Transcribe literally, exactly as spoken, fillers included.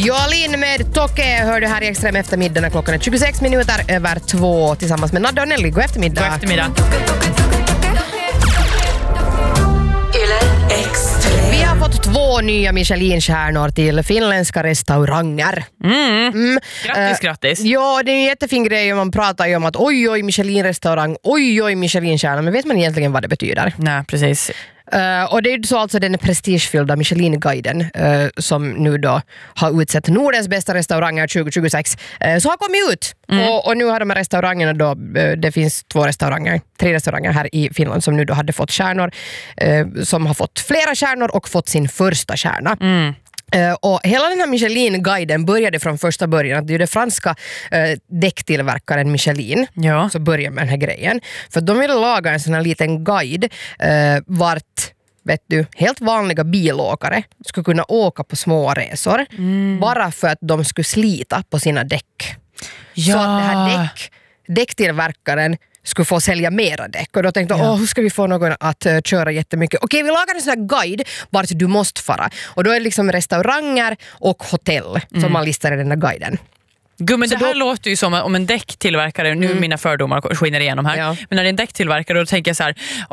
Jolin med Toke hör du här i Extrem eftermiddag när klockan är tjugosex minuter över två tillsammans med Nadja och Nelly. God eftermiddag. God eftermiddag. Vi har fått två nya Michelin-stjärnor till finländska restauranger. Mm. Mm. Grattis, uh, grattis. Ja, det är en jättefin grej om man pratar ju om att oj, oj, Michelin-restaurang, oj, oj, Michelin-stjärna. Men vet man egentligen vad det betyder? Nej, precis. Uh, och det är ju så alltså den prestigefyllda Michelin-guiden uh, som nu då har utsett Nordens bästa restauranger tjugo tjugosex uh, så har kommit ut. Mm. Och, och nu har de här restaurangerna då, uh, det finns två restauranger, tre restauranger här i Finland som nu då hade fått stjärnor, uh, som har fått flera stjärnor och fått sin första stjärna. Mm. Uh, och hela den här Michelin-guiden började från första början att det är det franska uh, däcktillverkaren Michelin ja. som började med den här grejen. För de ville laga en sån här liten guide uh, vart vet du, helt vanliga bilåkare skulle kunna åka på små resor mm. bara för att de skulle slita på sina däck. Ja. Så att det här däck, däcktillverkaren skulle få sälja mera däck. Och då tänkte jag, ja. åh, hur ska vi få någon att uh, köra jättemycket? Okej, vi lagar en sån här guide vart du måste fara. Och då är det liksom restauranger och hotell mm. som man listar i den här guiden. Gud, men så det här då, låter ju som om en däcktillverkare, nu mm. mina fördomar skiner igenom här, ja. men när det är en däcktillverkare då tänker jag så här,